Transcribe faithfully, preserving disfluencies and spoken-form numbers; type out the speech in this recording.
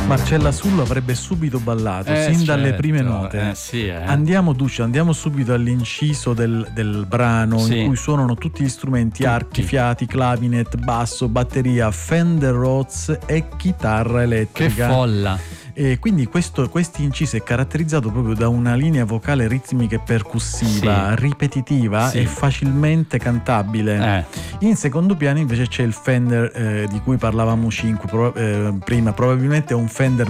Marcella Sullo avrebbe subito ballato, Eh, sin dalle certo, prime note. eh, sì, eh. Andiamo, Duccio, andiamo subito all'inciso del, del brano, Sì. in cui suonano tutti gli strumenti: archi, fiati, clavinet, basso, batteria, Fender Rhodes e chitarra Che elettrica. folla. E quindi questo questi incisi è caratterizzato proprio da una linea vocale ritmica e percussiva, Sì. ripetitiva Sì. e facilmente cantabile. Eh. In secondo piano invece c'è il Fender eh, di cui parlavamo cinque, pro- eh, prima, probabilmente è un Fender